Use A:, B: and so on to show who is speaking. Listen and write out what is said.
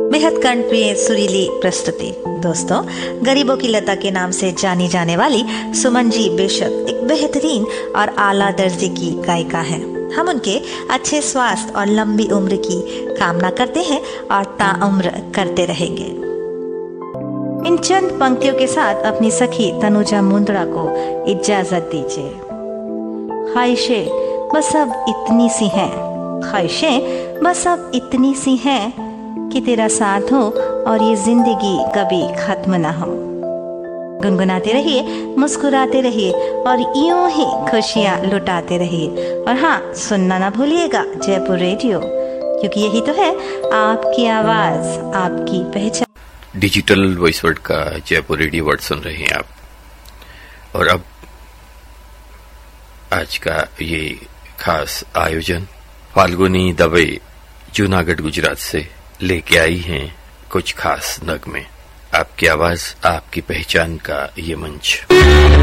A: बेहद कर्णप्रिय सुरीली प्रस्तुति। दोस्तों, गरीबों की लता के नाम से जानी जाने वाली सुमन जी बेशक एक बेहतरीन और आला दर्जे की गायिका हैं। हम उनके अच्छे स्वास्थ्य और लंबी उम्र की कामना करते हैं और ताउम्र करते रहेंगे। इन चंद पंक्तियों के साथ अपनी सखी तनुजा मुंदड़ा को इजाजत दीजिए। ख्वाहिशें बस अब इतनी सी हैं, ख्वाहिशें बस अब इतनी सी हैं कि तेरा साथ हो और ये जिंदगी कभी खत्म ना हो। गुनगुनाते रहिए, मुस्कुराते रहिए और यूं ही खुशियां लुटाते रहिए। और हाँ, सुनना ना भूलिएगा जयपुर रेडियो, क्योंकि यही तो है आपकी आवाज, आपकी पहचान।
B: डिजिटल वॉइस वर्ड का जयपुर रेडियो वर्ड सुन रहे हैं आप। और अब आज का ये खास आयोजन फाल्गुनी दवे जूनागढ़ गुजरात से लेके आई हैं कुछ खास नगमे। आपकी आवाज, आपकी पहचान का ये मंच।